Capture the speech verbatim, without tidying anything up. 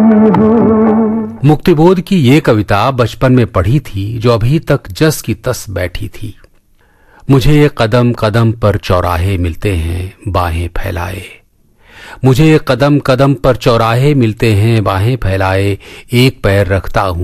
मुक्तिबोध की ये कविता बचपन में पढ़ी थी जो अभी तक जस की तस बैठी थी। मुझे ये कदम कदम पर चौराहे मिलते हैं बाहें फैलाए, मुझे ये कदम कदम पर चौराहे मिलते हैं बाहें फैलाए, एक पैर रखता हूँ